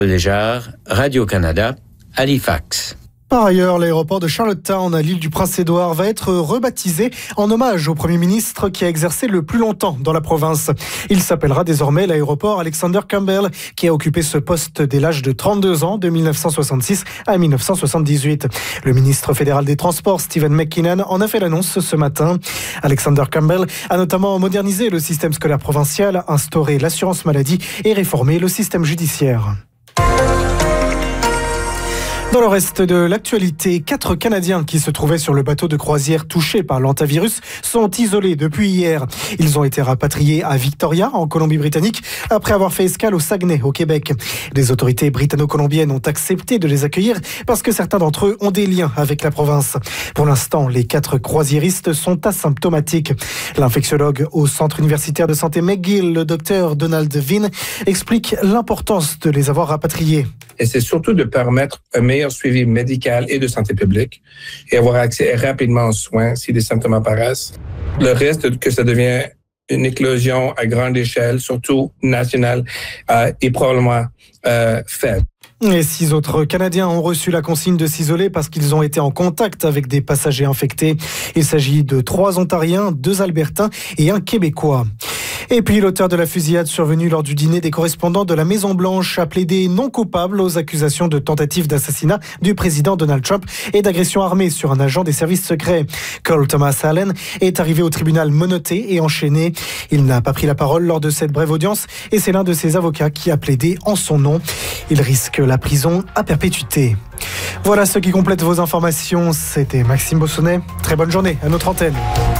Léjard, Radio-Canada, Halifax. Par ailleurs, l'aéroport de Charlottetown à l'île du Prince-Édouard va être rebaptisé en hommage au Premier ministre qui a exercé le plus longtemps dans la province. Il s'appellera désormais l'aéroport Alexander Campbell, qui a occupé ce poste dès l'âge de 32 ans, de 1966 à 1978. Le ministre fédéral des Transports, Stephen McKinnon, en a fait l'annonce ce matin. Alexander Campbell a notamment modernisé le système scolaire provincial, instauré l'assurance maladie et réformé le système judiciaire. Dans le reste de l'actualité, 4 Canadiens qui se trouvaient sur le bateau de croisière touché par l'hantavirus sont isolés depuis hier. Ils ont été rapatriés à Victoria, en Colombie-Britannique, après avoir fait escale au Saguenay, au Québec. Les autorités britanno-colombiennes ont accepté de les accueillir parce que certains d'entre eux ont des liens avec la province. Pour l'instant, les 4 croisiéristes sont asymptomatiques. L'infectiologue au Centre universitaire de santé McGill, le docteur Donald Vin, explique l'importance de les avoir rapatriés. Et c'est surtout de permettre un meilleur suivi médical et de santé publique et avoir accès rapidement aux soins si des symptômes apparaissent. Le risque que ça devient une éclosion à grande échelle, surtout nationale, est probablement faible. Et 6 autres Canadiens ont reçu la consigne de s'isoler parce qu'ils ont été en contact avec des passagers infectés. Il s'agit de 3 Ontariens, 2 Albertains et un Québécois. Et puis l'auteur de la fusillade survenue lors du dîner des correspondants de la Maison-Blanche a plaidé non coupable aux accusations de tentative d'assassinat du président Donald Trump et d'agression armée sur un agent des services secrets. Cole Thomas Allen est arrivé au tribunal menotté et enchaîné. Il n'a pas pris la parole lors de cette brève audience et c'est l'un de ses avocats qui a plaidé en son nom. Il risque la prison à perpétuité. Voilà ce qui complète vos informations. C'était Maxime Bossonnet. Très bonne journée à notre antenne.